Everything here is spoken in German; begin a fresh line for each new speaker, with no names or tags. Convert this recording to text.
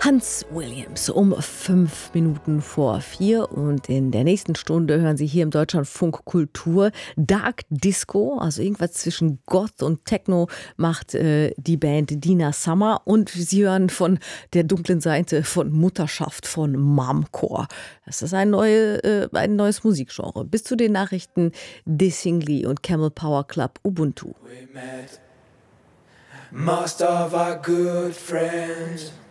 Hans Williams um 5 Minuten vor 4 und in der nächsten Stunde hören Sie hier im Deutschlandfunk Kultur Dark Disco, also irgendwas zwischen Goth und Techno macht die Band Dina Summer und Sie hören von der dunklen Seite von Mutterschaft von Momcore. Das ist ein neues Musikgenre. Bis zu den Nachrichten Desingli und Camel Power Club Ubuntu.
We met most of our good friends.